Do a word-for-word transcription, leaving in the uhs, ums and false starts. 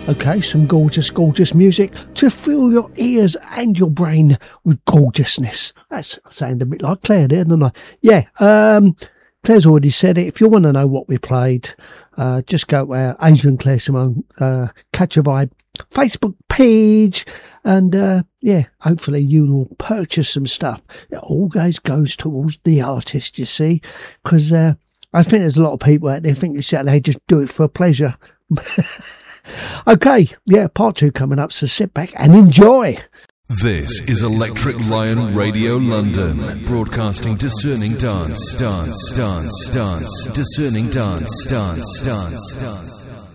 Okay, some gorgeous, gorgeous music to fill your ears and your brain with gorgeousness. That's sound a bit like Claire there, doesn't I? Yeah, um, Claire's already said it. If you want to know what we played, uh, just go to our Adrian Claire Simone uh, Catch a Vibe Facebook page, and uh, yeah, hopefully you will purchase some stuff. It always goes towards the artist, you see, because uh, I think there's a lot of people out there think they just do it for pleasure. Okay, yeah, part two coming up, so sit back and enjoy. This is Electric Lion Radio London, broadcasting discerning dance, dance, dance, dance, discerning dance, dance, dance, dance.